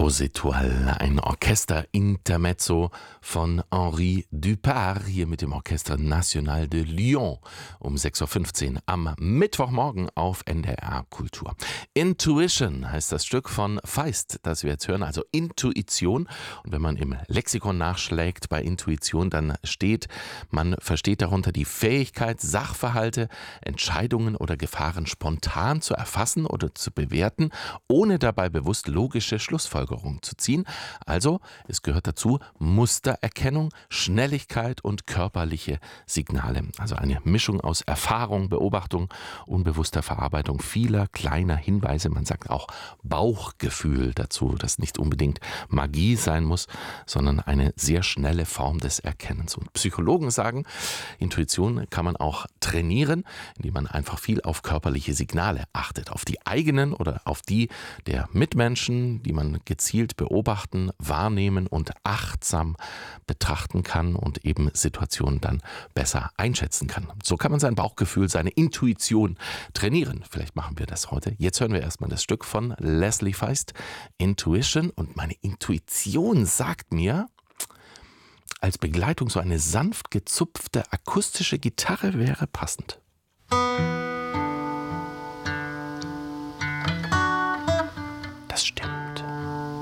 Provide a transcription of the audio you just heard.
Aux Étoiles, ein Orchester-Intermezzo von Henri Dupart, hier mit dem Orchestre National de Lyon um 6.15 Uhr am Mittwochmorgen auf NDR Kultur. Intuition heißt das Stück von Feist, das wir jetzt hören, also Intuition. Und wenn man im Lexikon nachschlägt bei Intuition, dann steht, man versteht darunter die Fähigkeit, Sachverhalte, Entscheidungen oder Gefahren spontan zu erfassen oder zu bewerten, ohne dabei bewusst logische Schlussfolgerungen zu ziehen. Also, es gehört dazu Mustererkennung, Schnelligkeit und körperliche Signale. Also eine Mischung aus Erfahrung, Beobachtung, unbewusster Verarbeitung vieler kleiner Hinweise. Man sagt auch Bauchgefühl dazu, das nicht unbedingt Magie sein muss, sondern eine sehr schnelle Form des Erkennens. Und Psychologen sagen, Intuition kann man auch trainieren, indem man einfach viel auf körperliche Signale achtet, auf die eigenen oder auf die der Mitmenschen, die man gezielt beobachten, wahrnehmen und achtsam betrachten kann und eben Situationen dann besser einschätzen kann. So kann man sein Bauchgefühl, seine Intuition trainieren. Vielleicht machen wir das heute. Jetzt hören wir erstmal das Stück von Leslie Feist, Intuition. Und meine Intuition sagt mir, als Begleitung so eine sanft gezupfte akustische Gitarre wäre passend.